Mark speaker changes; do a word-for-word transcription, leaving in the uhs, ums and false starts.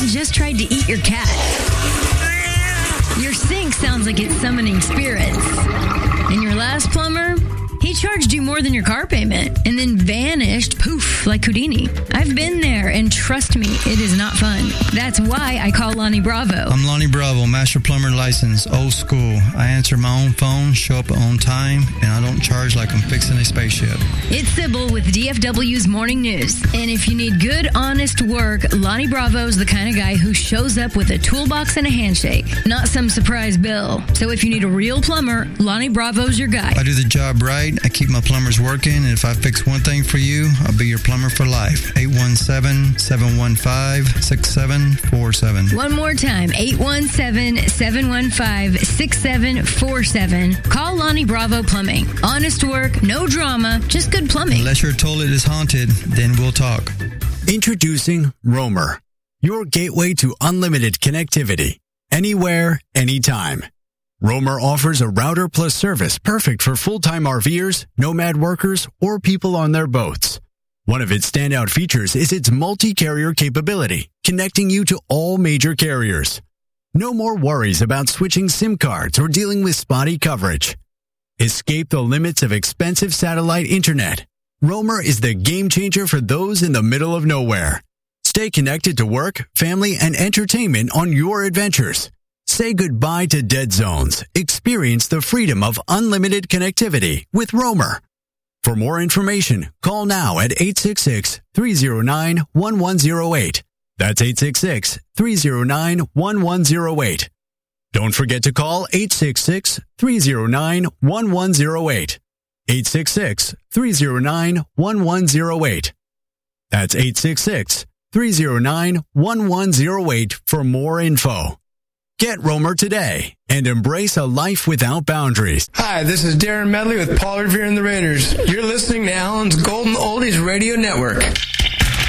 Speaker 1: just tried to eat your cat. Your sink sounds like it's summoning spirits. And your last plumber, he charged you more than your car payment and then vanished, poof, like Houdini. I've been there, and trust me, it is not fun. That's why I call Lonnie Bravo.
Speaker 2: I'm Lonnie Bravo, master plumber license, old school. I answer my own phone, show up on time, and I don't charge like I'm fixing a spaceship.
Speaker 1: It's Sybil with D F W's Morning News. And if you need good, honest work, Lonnie Bravo's the kind of guy who shows up with a toolbox and a handshake, not some surprise bill. So if you need a real plumber, Lonnie Bravo's your guy.
Speaker 2: I do the job right. I keep my plumbers working, and if I fix one thing for you, I'll be your plumber for life. eight one seven, seven one five, six seven four seven.
Speaker 1: One more time, eight one seven, seven one five, six seven four seven. Call Lonnie Bravo Plumbing. Honest work, no drama, just good plumbing.
Speaker 2: Unless your toilet is haunted, then we'll talk.
Speaker 3: Introducing Roamer, your gateway to unlimited connectivity. Anywhere, anytime. Roamer offers a router plus service perfect for full-time RVers, nomad workers, or people on their boats. One of its standout features is its multi-carrier capability, connecting you to all major carriers. No more worries about switching SIM cards or dealing with spotty coverage. Escape the limits of expensive satellite internet. Roamer is the game changer for those in the middle of nowhere. Stay connected to work, family, and entertainment on your adventures. Say goodbye to dead zones. Experience the freedom of unlimited connectivity with Roamer. For more information, call now at eight six six, three zero nine, one one zero eight. That's eight six six, three zero nine, one one zero eight. Don't forget to call eight six six, three zero nine, one one zero eight. eight six six, three zero nine, one one zero eight. That's eight six six, three zero nine, one one zero eight for more info. Get Roamer today and embrace a life without boundaries.
Speaker 4: Hi, this is Darren Medley with Paul Revere and the Raiders. You're listening to Allen's Golden Oldies Radio Network.